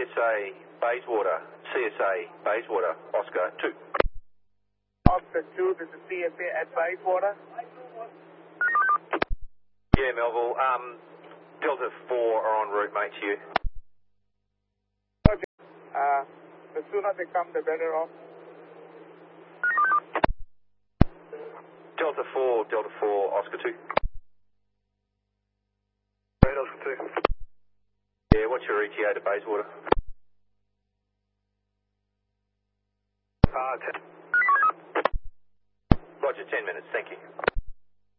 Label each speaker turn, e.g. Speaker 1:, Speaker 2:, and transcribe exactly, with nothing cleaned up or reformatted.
Speaker 1: S A, Bayswater, C S A, Bayswater, Oscar two.
Speaker 2: Oscar two, this is C S A at Bayswater.
Speaker 1: Yeah, Melville. Um, Delta four are en route, mate, to you.
Speaker 2: Okay. Uh, the sooner they come, the better off.
Speaker 1: Delta four, Delta four, Oscar two.
Speaker 3: Right, Oscar two.
Speaker 1: Yeah, what's your E T A to Bayswater?
Speaker 3: Uh, ten.
Speaker 1: Roger, ten minutes, thank you.